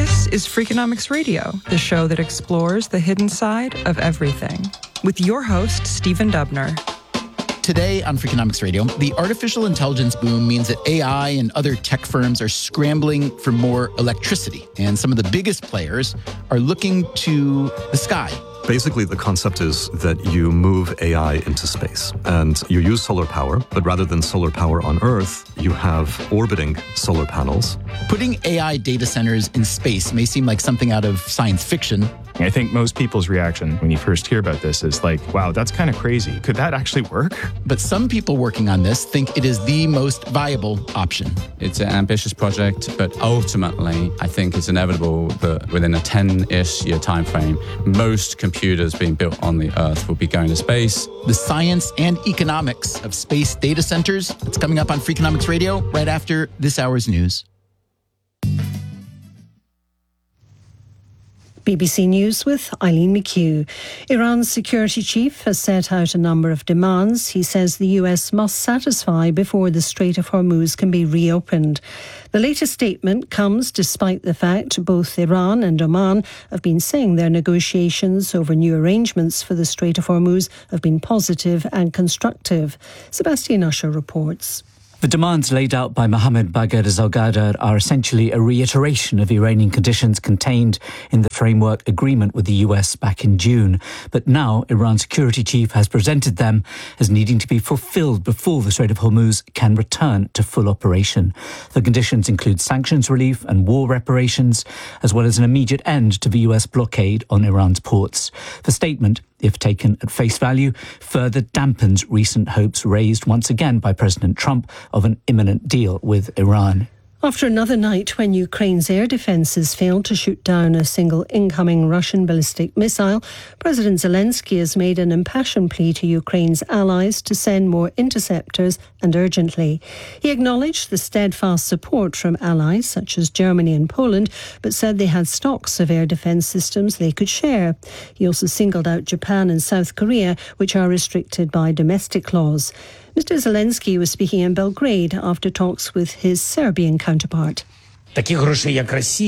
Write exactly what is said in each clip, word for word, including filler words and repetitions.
This is Freakonomics Radio, the show that explores the hidden side of everything, with your host, Stephen Dubner. Today on Freakonomics Radio, the artificial intelligence boom means that A I and other tech firms are scrambling for more electricity, and some of the biggest players are looking to the sky. Basically, the concept is that you move A I into space and you use solar power, but rather than solar power on Earth, you have orbiting solar panels. Putting A I data centers in space may seem like something out of science fiction. I think most people's reaction when you first hear about this is like, wow, that's kind of crazy. Could that actually work? But some people working on this think it is the most viable option. It's an ambitious project, but ultimately, I think it's inevitable that within a ten-ish year time frame, most computers being built on the Earth will be going to space. The science and economics of space data centers, it's coming up on Freakonomics Radio right after this hour's news. B B C News with Eileen McHugh. Iran's security chief has set out a number of demands he says the U S must satisfy before the Strait of Hormuz can be reopened. The latest statement comes despite the fact both Iran and Oman have been saying their negotiations over new arrangements for the Strait of Hormuz have been positive and constructive. Sebastian Usher reports. The demands laid out by Mohammad Bagher Zalgadar are essentially a reiteration of Iranian conditions contained in the framework agreement with the U S back in June. But now Iran's security chief has presented them as needing to be fulfilled before the Strait of Hormuz can return to full operation. The conditions include sanctions relief and war reparations, as well as an immediate end to the U S blockade on Iran's ports. The statement, if taken at face value, further dampens recent hopes raised once again by President Trump of an imminent deal with Iran. After another night when Ukraine's air defences failed to shoot down a single incoming Russian ballistic missile, President Zelensky has made an impassioned plea to Ukraine's allies to send more interceptors and urgently. He acknowledged the steadfast support from allies such as Germany and Poland, but said they had stocks of air defence systems they could share. He also singled out Japan and South Korea, which are restricted by domestic laws. Mister Zelensky was speaking in Belgrade after talks with his Serbian counterpart. Ukraine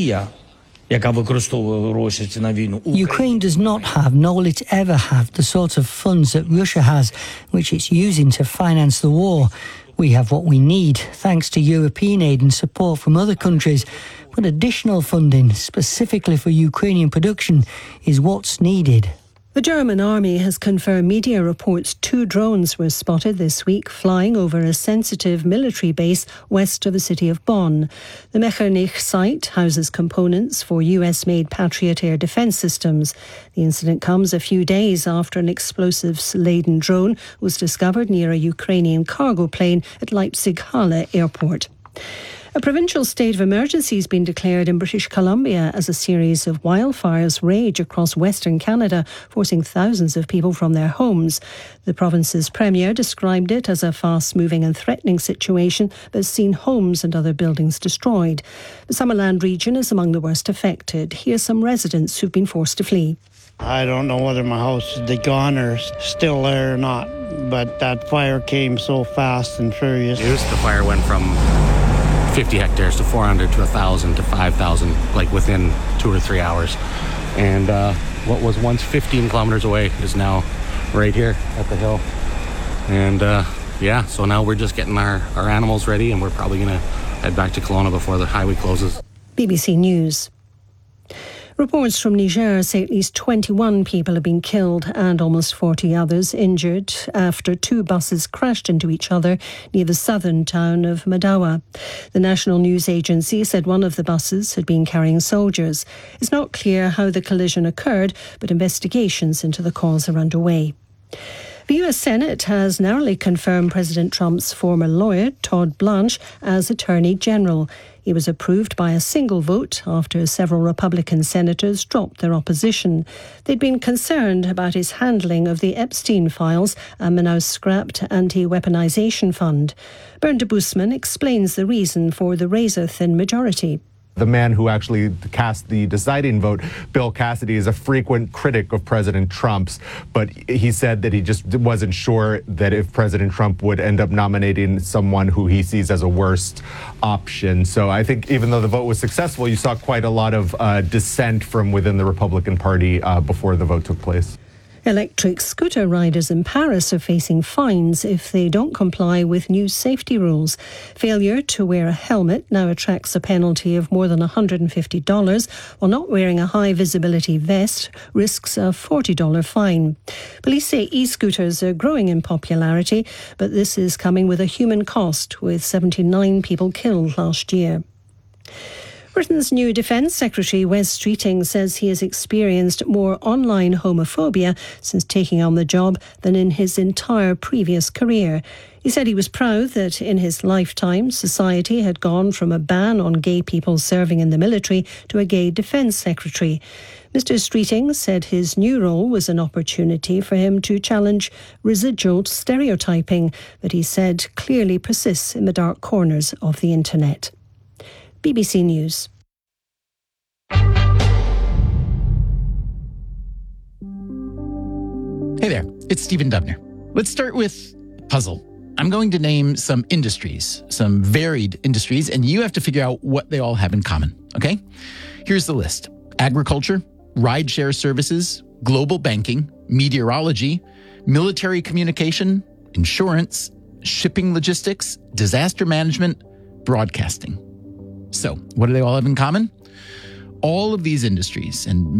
does not have, nor will it ever have, the sort of funds that Russia has, which it's using to finance the war. We have what we need, thanks to European aid and support from other countries. But additional funding, specifically for Ukrainian production, is what's needed. The German army has confirmed media reports two drones were spotted this week flying over a sensitive military base west of the city of Bonn. The Mechernich site houses components for U S-made Patriot air defence systems. The incident comes a few days after an explosives-laden drone was discovered near a Ukrainian cargo plane at Leipzig-Halle airport. A provincial state of emergency has been declared in British Columbia as a series of wildfires rage across Western Canada, forcing thousands of people from their homes. The province's premier described it as a fast-moving and threatening situation that's seen homes and other buildings destroyed. The Summerland region is among the worst affected. Here's some residents who've been forced to flee. I don't know whether my house is gone or still there or not, but that fire came so fast and furious. The fire went from fifty hectares to four hundred to one thousand to five thousand, like within two or three hours. And uh, what was once fifteen kilometers away is now right here at the hill. And uh, yeah, so now we're just getting our, our animals ready, and we're probably going to head back to Kelowna before the highway closes. B B C News. Reports from Niger say at least twenty-one people have been killed and almost forty others injured after two buses crashed into each other near the southern town of Madawa. The National News Agency said one of the buses had been carrying soldiers. It's not clear how the collision occurred, but investigations into the cause are underway. The U S Senate has narrowly confirmed President Trump's former lawyer, Todd Blanche, as Attorney General. He was approved by a single vote after several Republican senators dropped their opposition. They'd been concerned about his handling of the Epstein files and the now scrapped anti-weaponization fund. Bernd de Boesman explains the reason for the razor-thin majority. The man who actually cast the deciding vote, Bill Cassidy, is a frequent critic of President Trump's, but he said that he just wasn't sure that if President Trump would end up nominating someone who he sees as a worst option. So I think even though the vote was successful, you saw quite a lot of uh, dissent from within the Republican Party uh, before the vote took place. Electric scooter riders in Paris are facing fines if they don't comply with new safety rules. Failure to wear a helmet now attracts a penalty of more than one hundred fifty dollars, while not wearing a high-visibility vest risks a forty dollars fine. Police say e-scooters are growing in popularity, but this is coming with a human cost, with seventy-nine people killed last year. Britain's new Defence Secretary, Wes Streeting, says he has experienced more online homophobia since taking on the job than in his entire previous career. He said he was proud that in his lifetime, society had gone from a ban on gay people serving in the military to a gay Defence Secretary. Mister Streeting said his new role was an opportunity for him to challenge residual stereotyping that he said clearly persists in the dark corners of the internet. B B C News. Hey there, it's Stephen Dubner. Let's start with puzzle. I'm going to name some industries, some varied industries, and you have to figure out what they all have in common, okay? Here's the list. Agriculture, rideshare services, global banking, meteorology, military communication, insurance, shipping logistics, disaster management, broadcasting. So, what do they all have in common? All of these industries and